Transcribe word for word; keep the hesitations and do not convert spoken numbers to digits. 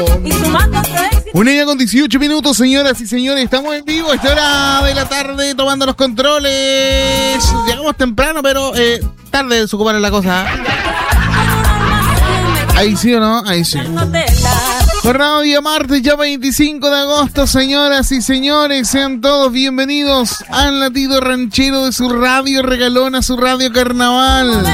Una hora con dieciocho minutos, señoras y señores. Estamos en vivo a esta hora de la tarde tomando los controles. Llegamos temprano, pero eh, tarde de desocupar la cosa. Ahí sí o no, ahí sí. Jornada día martes, ya veinticinco de agosto, señoras y señores. Sean todos bienvenidos al latido ranchero de su radio regalona, su radio carnaval.